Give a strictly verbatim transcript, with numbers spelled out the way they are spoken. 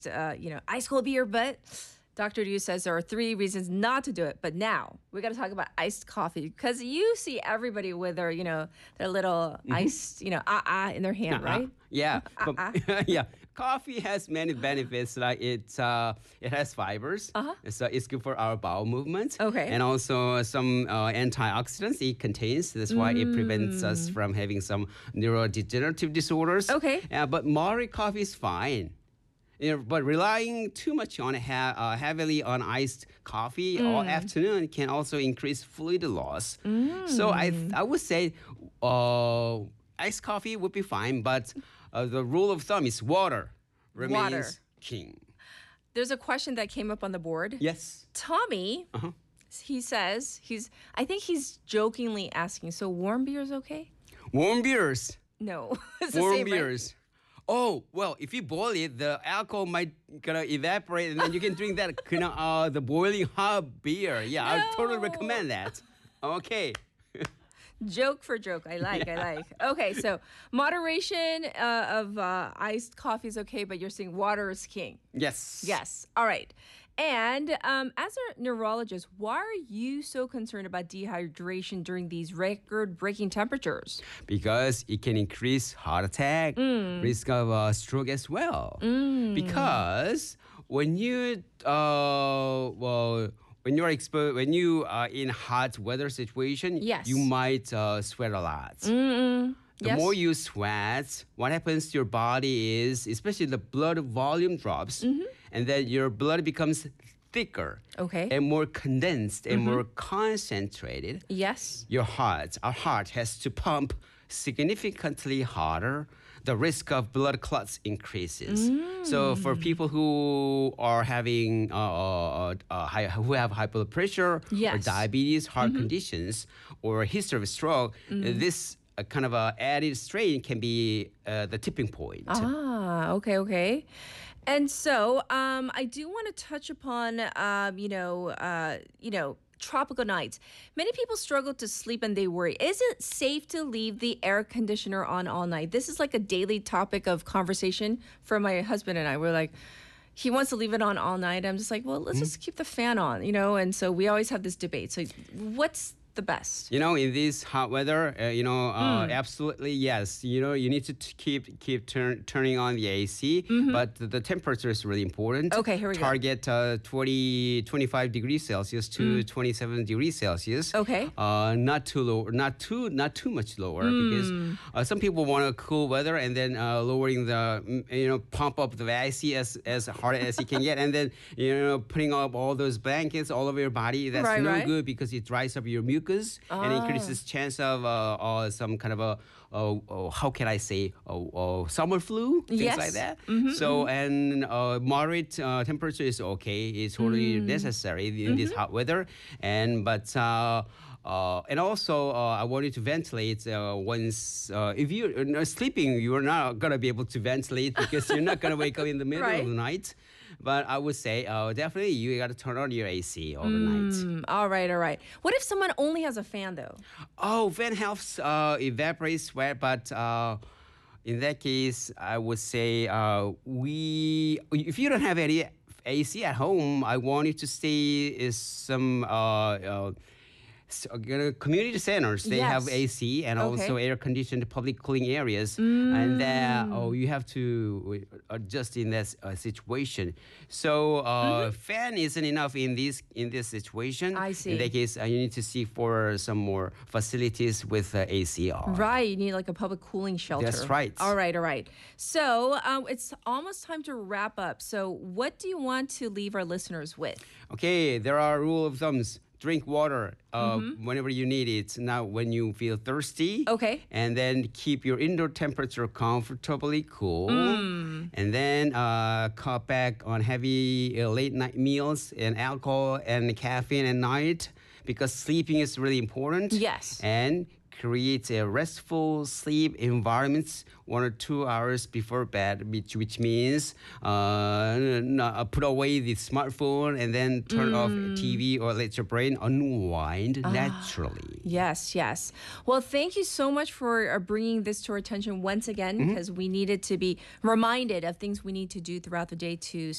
uh, you know, ice cold beer, but Doctor Du says there are three reasons not to do it. But now we got to talk about iced coffee because you see everybody with their, you know, their little mm-hmm. iced, you know, ah ah in their hand, uh-uh. right? Yeah, uh-uh. but, yeah. Coffee has many benefits. Like it, uh, it has fibers. Uh-huh. So it's good for our bowel movement. Okay. And also some uh, antioxidants it contains. That's why mm. it prevents us from having some neurodegenerative disorders. Okay. Uh, but moderate coffee is fine. You know, but relying too much on ha- uh, heavily on iced coffee mm. all afternoon can also increase fluid loss. Mm. So I th- I would say uh, iced coffee would be fine, but uh, the rule of thumb is water remains water. king. There's a question that came up on the board. Yes. Tommy, uh-huh. he says he's. I think he's jokingly asking. So warm beer is okay? Warm beers. No, it's warm the same, beers. Right? Oh, well, if you boil it, the alcohol might gonna evaporate and then you can drink that kind of uh, the boiling hot beer. Yeah, no. I totally recommend that. Okay. Joke for joke. I like, yeah. I like. Okay, so moderation uh, of uh, iced coffee is okay, but you're saying water is king. Yes. Yes. All right. And um, as a neurologist, why are you so concerned about dehydration during these record-breaking temperatures? Because it can increase heart attack, mm. risk of uh, stroke as well. Mm. Because when you uh well when you're exposed when you are in hot weather situation, yes. you might uh, sweat a lot. Mm-mm. The yes. more you sweat, what happens to your body is, especially the blood volume drops, mm-hmm. and then your blood becomes thicker okay. and more condensed and mm-hmm. more concentrated. Yes. Your heart, our heart has to pump significantly harder. The risk of blood clots increases. Mm. So for people who are having, uh, uh, uh, high, who have high blood pressure yes. or diabetes, heart mm-hmm. conditions, or a history of stroke, mm. uh, this a kind of a added strain can be uh, the tipping point. Ah, okay, okay. And so um, I do want to touch upon, um, you know, uh, you know, tropical nights. Many people struggle to sleep and they worry. Is it safe to leave the air conditioner on all night? This is like a daily topic of conversation for my husband and I. We're like, he wants to leave it on all night. I'm just like, well, let's mm-hmm. just keep the fan on, you know? And so we always have this debate. So what's the best? You know, in this hot weather, uh, you know, uh, mm. absolutely yes. You know, you need to t- keep keep turn, turning on the A C, mm-hmm. but the, the temperature is really important. Okay, here we Target, go. Target uh, twenty, twenty-five degrees Celsius to mm. twenty-seven degrees Celsius. Okay. Uh, not too low, not too not too much lower mm. because uh, some people want a cool weather and then uh, lowering the you know pump up the A C as as hard as you can get and then you know putting up all those blankets all over your body. That's right, no right. good because it dries up your mucus. Ah. And increases chance of uh, uh, some kind of a uh, uh, how can I say uh, uh, summer flu, things yes. like that. Mm-hmm, so mm-hmm. and uh, moderate uh, temperature is okay. It's totally mm. necessary in mm-hmm. this hot weather. And but. Uh, Uh, and also, uh, I wanted to ventilate uh, once. Uh, if you're uh, sleeping, you're not going to be able to ventilate because you're not going to wake up in the middle right. of the night. But I would say, uh, definitely, you got to turn on your A C overnight. Mm, all right, all right. What if someone only has a fan, though? Oh, fan helps uh, evaporate sweat, but uh, in that case, I would say uh, we. If you don't have any A C at home, I want you to stay is some. Uh, uh, So, uh, community centers, they yes. have A C and okay. also air-conditioned public cooling areas. Mm. And then, oh, you have to adjust in that uh, situation. So, uh, mm-hmm. fan isn't enough in this in this situation. I see. In that case, uh, you need to seek for some more facilities with uh, A C on. Right, you need like a public cooling shelter. That's right. All right, all right. So, um, it's almost time to wrap up. So, what do you want to leave our listeners with? Okay, there are rule of thumbs. Drink water uh, mm-hmm. whenever you need it. Now, when you feel thirsty. Okay. And then keep your indoor temperature comfortably cool. Mm. And then uh, cut back on heavy uh, late night meals and alcohol and caffeine at night because sleeping is really important. Yes. And create a restful sleep environments one or two hours before bed, which, which means uh, n- put away the smartphone and then turn mm. off T V or let your brain unwind ah, naturally. Yes, yes. Well, thank you so much for uh, bringing this to our attention once again, because mm-hmm. we needed to be reminded of things we need to do throughout the day to